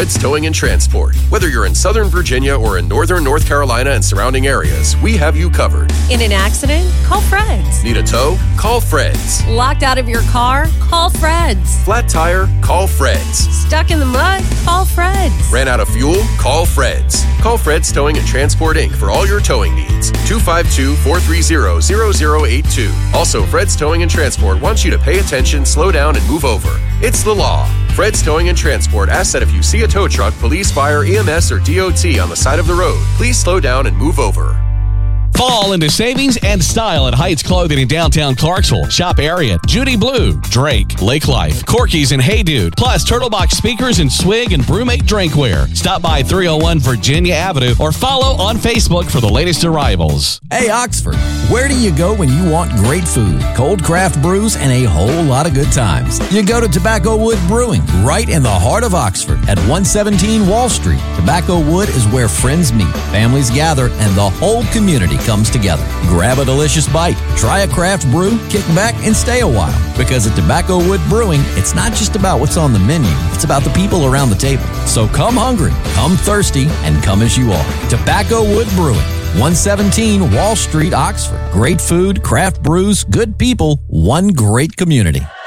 Fred's Towing and Transport. Whether you're in Southern Virginia or in Northern North Carolina and surrounding areas, we have you covered. In an accident? Call Fred's. Need a tow? Call Fred's. Locked out of your car? Call Fred's. Flat tire? Call Fred's. Stuck in the mud? Call Fred's. Ran out of fuel? Call Fred's. Call Fred's Towing and Transport, Inc. for all your towing needs. 252-430-0082. Also, Fred's Towing and Transport wants you to pay attention, slow down, and move over. It's the law. Fred's Towing and Transport asks that if you see a tow truck, police, fire, EMS, or DOT on the side of the road, please slow down and move over. Fall into savings and style at Heights Clothing in downtown Clarksville. Shop Ariat, Judy Blue, Drake, Lake Life, Corky's, and Hey Dude. Plus Turtlebox speakers and Swig and Brewmate drinkware. Stop by 301 Virginia Avenue or follow on Facebook for the latest arrivals. Hey Oxford, where do you go when you want great food, cold craft brews, and a whole lot of good times? You go to Tobacco Wood Brewing, right in the heart of Oxford at 117 Wall Street. Tobacco Wood is where friends meet, families gather, and the whole community comes together. Grab a delicious bite, try a craft brew, kick back, and stay a while. Because at Tobacco Wood Brewing, it's not just about what's on the menu, it's about the people around the table. So come hungry, come thirsty, and come as you are. Tobacco Wood Brewing, 117 Wall Street, Oxford. Great food, craft brews, good people, one great community.